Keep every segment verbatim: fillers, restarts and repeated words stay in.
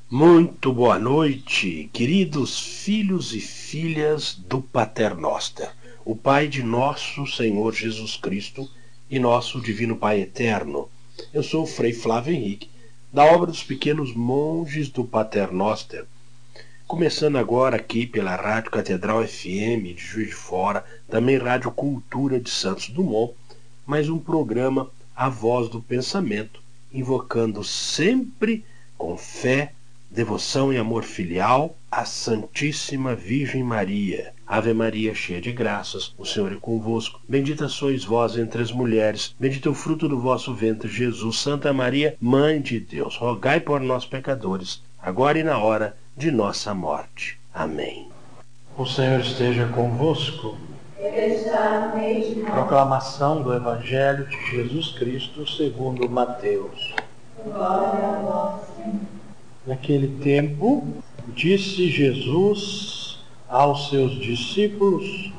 Muito boa noite, queridos filhos e filhas do Pater Noster, o Pai de nosso Senhor Jesus Cristo e nosso Divino Pai Eterno. Eu sou o Frei Flávio Henrique, da obra dos Pequenos Monges do Pater Noster, começando agora aqui pela Rádio Catedral F M de Juiz de Fora, também Rádio Cultura de Santos Dumont, mais um programa A Voz do Pensamento, invocando sempre com fé, devoção e amor filial à Santíssima Virgem Maria. Ave Maria, cheia de graças, o Senhor é convosco. Bendita sois vós entre as mulheres, bendito é o fruto do vosso ventre, Jesus. Santa Maria, Mãe de Deus, rogai por nós pecadores, agora e na hora de nossa morte. Amém. O Senhor esteja convosco. Ele está no meio de nós. Proclamação do Evangelho de Jesus Cristo segundo Mateus. Glória a vós, Senhor. Naquele tempo, disse Jesus aos seus discípulos: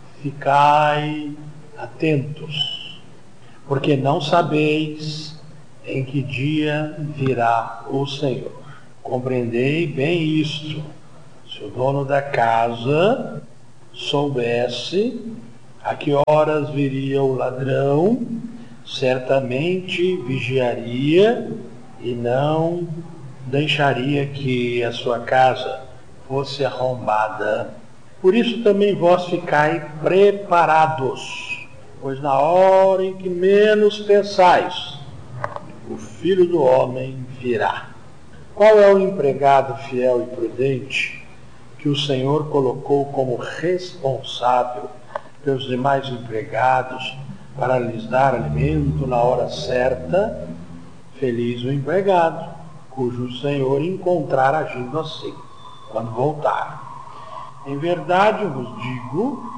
ficai atentos, porque não sabeis em que dia virá o Senhor. Compreendei bem isto. Se o dono da casa soubesse a que horas viria o ladrão, certamente vigiaria e não deixaria que a sua casa fosse arrombada. Por isso também vós ficai preparados, pois na hora em que menos pensais, o Filho do Homem virá. Qual é o empregado fiel e prudente que o Senhor colocou como responsável pelos demais empregados para lhes dar alimento na hora certa? Feliz o empregado cujo Senhor encontrar agindo assim, quando voltar. Em verdade vos digo,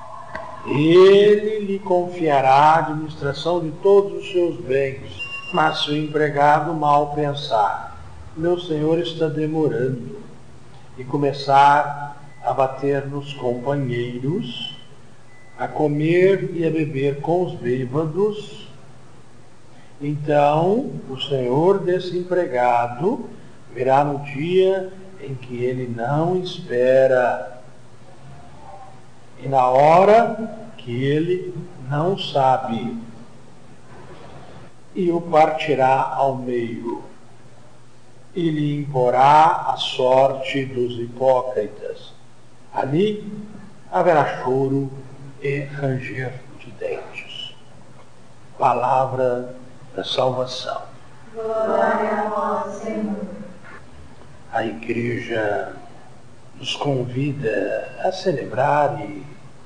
ele lhe confiará a administração de todos os seus bens. Mas se o empregado mal pensar, meu Senhor está demorando, e começar a bater nos companheiros, a comer e a beber com os bêbados, então o Senhor desse empregado virá no dia em que ele não espera e na hora que ele não sabe, e o partirá ao meio e lhe imporá a sorte dos hipócritas. Ali haverá choro e ranger de dentes. Palavra da salvação. Glória a vós, Senhor. A Igreja nos convida a celebrar e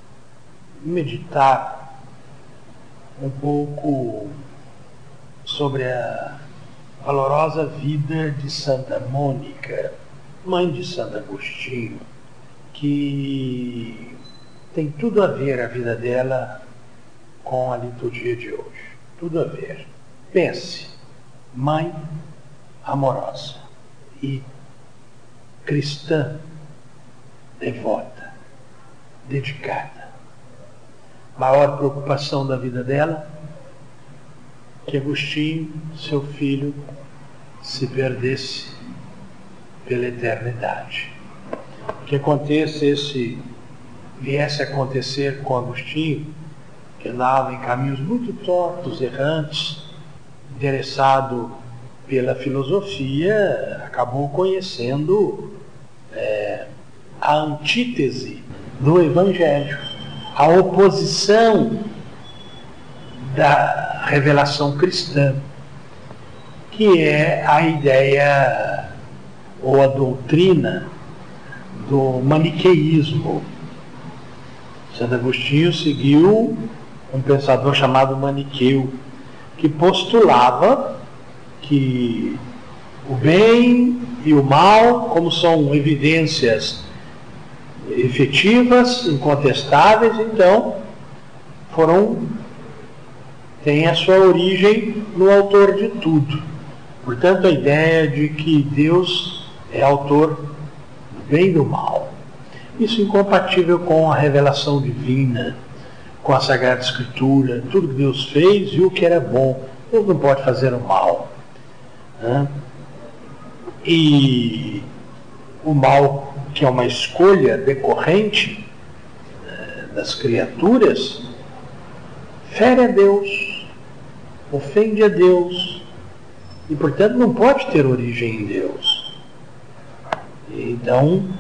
meditar um pouco sobre a valorosa vida de Santa Mônica, mãe de Santo Agostinho, que tem tudo a ver a vida dela com a liturgia de hoje. Tudo a ver. Pense, mãe amorosa e cristã devota, dedicada. Maior preocupação da vida dela, que Agostinho, seu filho, se perdesse pela eternidade. Que acontecesse, viesse a acontecer com Agostinho, que andava em caminhos muito tortos, errantes, interessado pela filosofia, acabou conhecendo é, a antítese do Evangelho, a oposição da revelação cristã, que é a ideia ou a doutrina do maniqueísmo. Santo Agostinho seguiu um pensador chamado Maniqueu, que postulava que o bem e o mal, como são evidências efetivas, incontestáveis, então foram têm a sua origem no autor de tudo. Portanto, a ideia de que Deus é autor do bem e do mal. Isso é incompatível com a revelação divina, com a Sagrada Escritura, tudo que Deus fez e o que era bom. Deus não pode fazer o mal. Né? E o mal, que é uma escolha decorrente das criaturas, fere a Deus, ofende a Deus, e portanto não pode ter origem em Deus. Então,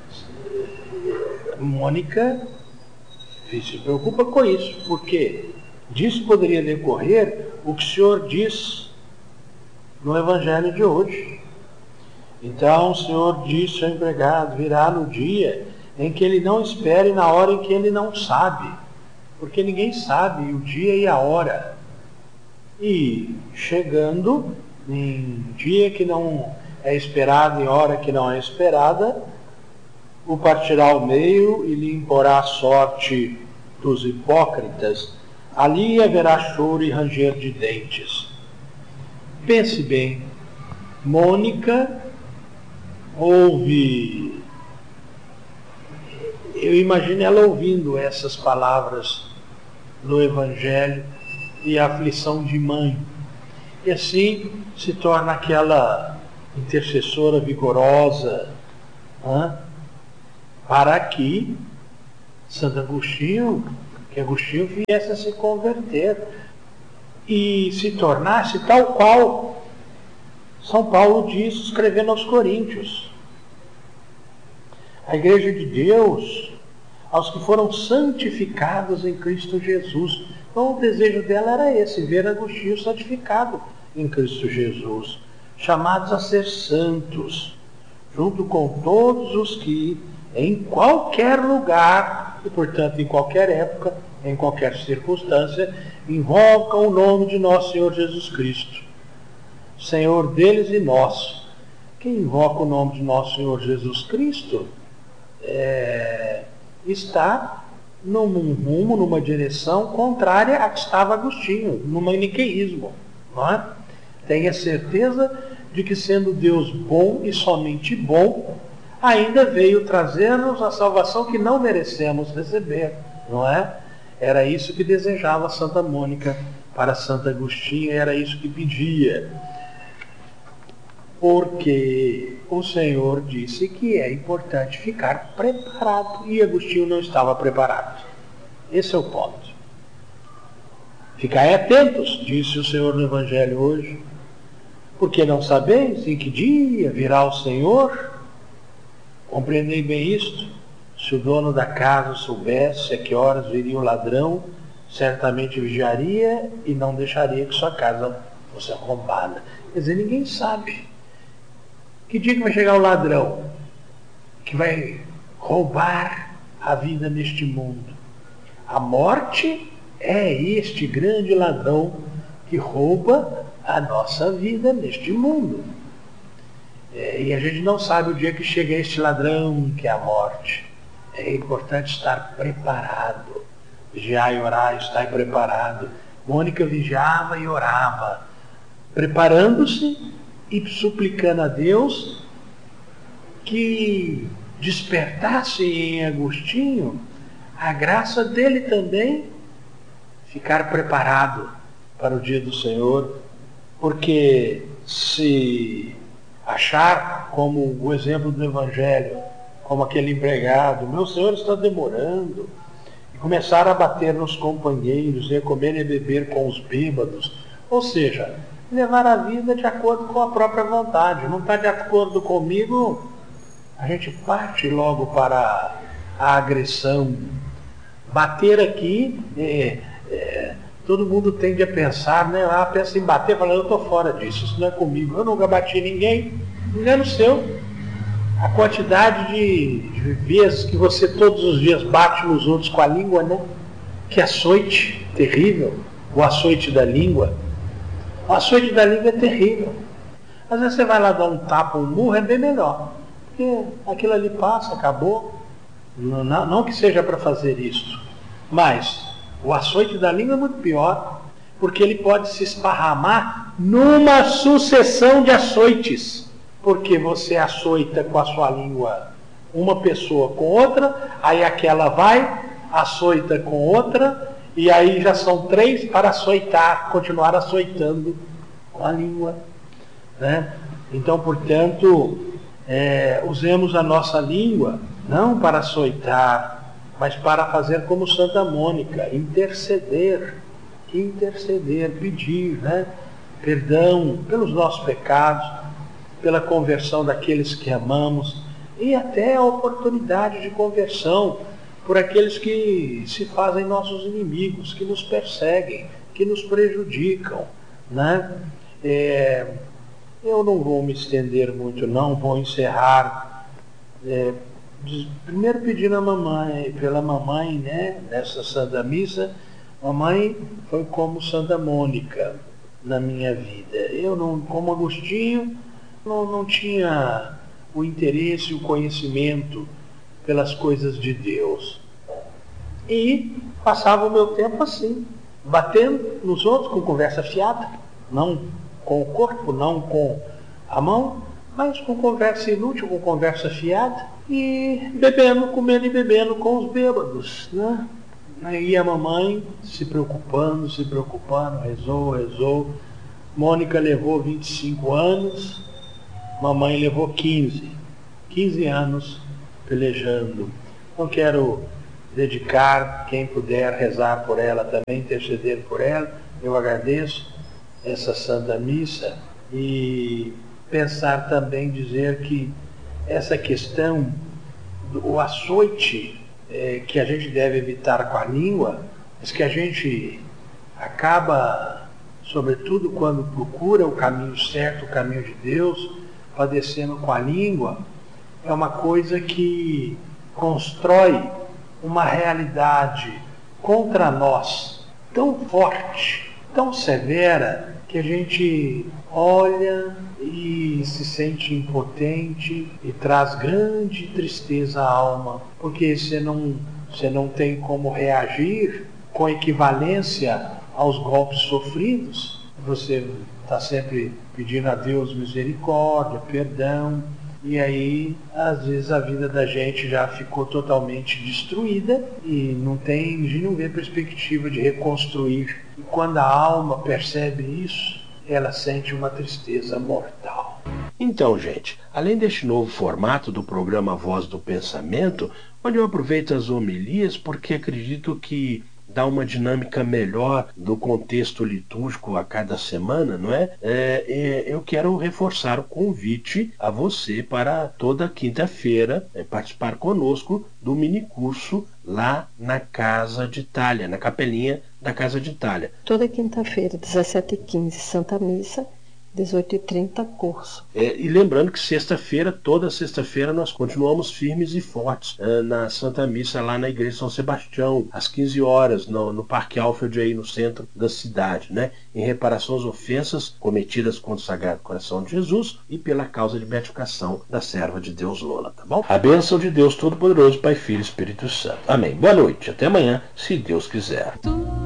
Mônica se preocupa com isso, porque disso poderia decorrer o que o Senhor diz no Evangelho de hoje. Então o Senhor diz ao empregado: virá no dia em que ele não espera e na hora em que ele não sabe, porque ninguém sabe o dia e a hora. E chegando em dia que não é esperado, em hora que não é esperada, o partirá ao meio e lhe imporá a sorte dos hipócritas. Ali haverá choro e ranger de dentes. Pense bem, Mônica ouve, eu imagino ela ouvindo essas palavras no Evangelho e a aflição de mãe, e assim se torna aquela intercessora vigorosa, hein? Para que Santo Agostinho, que Agostinho viesse a se converter e se tornasse tal qual São Paulo diz, escrevendo aos Coríntios: a Igreja de Deus, aos que foram santificados em Cristo Jesus. Então o desejo dela era esse, ver Agostinho santificado em Cristo Jesus, chamados a ser santos, junto com todos os que em qualquer lugar, e portanto em qualquer época, em qualquer circunstância, invocam o nome de nosso Senhor Jesus Cristo, Senhor deles e nosso. Quem invoca o nome de nosso Senhor Jesus Cristo é, está num rumo, numa direção contrária a que estava Agostinho, no maniqueísmo, não é? Tenha certeza de que, sendo Deus bom e somente bom, ainda veio trazer-nos a salvação que não merecemos receber, não é? Era isso que desejava Santa Mônica para Santo Agostinho, era isso que pedia. Porque o Senhor disse que é importante ficar preparado, e Agostinho não estava preparado. Esse é o ponto. Ficai atentos, disse o Senhor no Evangelho hoje, porque não sabeis em que dia virá o Senhor. Compreendei bem isto. Se o dono da casa soubesse a que horas viria o ladrão, certamente vigiaria e não deixaria que sua casa fosse arrombada. Quer dizer, ninguém sabe que dia que vai chegar o ladrão que vai roubar a vida neste mundo. A morte é este grande ladrão que rouba a nossa vida neste mundo. É, e a gente não sabe o dia que chega este ladrão, que é a morte. É importante estar preparado. Vigiar e orar, estar preparado. Mônica vigiava e orava, preparando-se e suplicando a Deus que despertasse em Agostinho a graça dele também ficar preparado para o dia do Senhor, porque se achar, como o exemplo do Evangelho, como aquele empregado, meu Senhor está demorando, e começar a bater nos companheiros, e a comer e a beber com os bêbados, ou seja, levar a vida de acordo com a própria vontade. Não está de acordo comigo, a gente parte logo para a agressão. Bater aqui, é, é, todo mundo tende a pensar, né? Ah, pensa em bater, falando, eu estou fora disso, isso não é comigo, eu nunca bati ninguém, engano seu. A quantidade de, de vezes que você todos os dias bate nos outros com a língua, né? Que açoite terrível, o açoite da língua. O açoite da língua é terrível. Às vezes você vai lá dar um tapa, um murro, é bem melhor. Porque aquilo ali passa, acabou. Não, não, não que seja para fazer isso. Mas o açoite da língua é muito pior, porque ele pode se esparramar numa sucessão de açoites. Porque você açoita com a sua língua uma pessoa com outra, aí aquela vai, açoita com outra, e aí já são três para açoitar, continuar açoitando com a língua, né? Então, portanto, é, usemos a nossa língua não para açoitar, mas para fazer como Santa Mônica, interceder, interceder, pedir, né? Perdão pelos nossos pecados, pela conversão daqueles que amamos e até a oportunidade de conversão por aqueles que se fazem nossos inimigos, que nos perseguem, que nos prejudicam, né? É, eu não vou me estender muito, não, vou encerrar. É, primeiro pedindo a mamãe, pela mamãe, né, nessa Santa Missa. Mamãe foi como Santa Mônica na minha vida. Eu, não, como Agostinho, não, não tinha o interesse, o conhecimento pelas coisas de Deus. E passava o meu tempo assim, batendo nos outros com conversa fiada, não com o corpo, não com a mão, mas com conversa inútil, com conversa fiada, e bebendo, comendo e bebendo com os bêbados, né? Aí a mamãe se preocupando, se preocupando, rezou, rezou. Mônica levou vinte e cinco anos, mamãe levou quinze. quinze anos pelejando. Então quero dedicar, quem puder rezar por ela também, interceder por ela. Eu agradeço essa Santa Missa e pensar também, dizer que essa questão, o açoite é, que a gente deve evitar com a língua, mas que a gente acaba, sobretudo quando procura o caminho certo, o caminho de Deus, padecendo com a língua, é uma coisa que constrói uma realidade contra nós tão forte, tão severa, que a gente olha e se sente impotente e traz grande tristeza à alma, porque você não, você não tem como reagir com equivalência aos golpes sofridos. Você está sempre pedindo a Deus misericórdia, perdão, e aí às vezes a vida da gente já ficou totalmente destruída e não tem, a gente não vê perspectiva de reconstruir. E quando a alma percebe isso, ela sente uma tristeza mortal. Então, gente, além deste novo formato do programa Voz do Pensamento, onde eu aproveito as homilias porque acredito que dá uma dinâmica melhor do contexto litúrgico a cada semana, não é? É, é eu quero reforçar o convite a você para toda quinta-feira é, participar conosco do minicurso lá na Casa de Itália, na capelinha da Casa de Itália. Toda quinta-feira, dezessete e quinze, Santa Missa, dezoito e trinta, curso. É, e lembrando que sexta-feira, toda sexta-feira, nós continuamos firmes e fortes é, na Santa Missa lá na Igreja São Sebastião, às quinze horas, no, no Parque Alfred, aí no centro da cidade, né? Em reparação às ofensas cometidas contra o Sagrado Coração de Jesus e pela causa de beatificação da serva de Deus Lola, tá bom? A bênção de Deus Todo-Poderoso, Pai, Filho e Espírito Santo. Amém. Boa noite. Até amanhã, se Deus quiser.